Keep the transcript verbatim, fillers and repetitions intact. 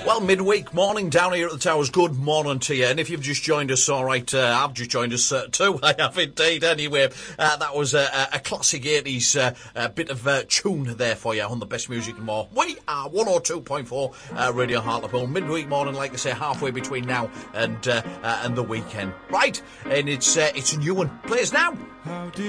Well, midweek morning down here at the Towers. Good morning to you. And if you've just joined us, all right, uh, I've just joined us uh, too. I have indeed. Anyway, uh, that was a, a classic eighties uh, a bit of uh, tune there for you on the best music and more. We are one oh two point four uh, Radio Hartlepool. Midweek morning, like I say, halfway between now and uh, uh, and the weekend. Right, and it's uh, it's a new one. Plays now. How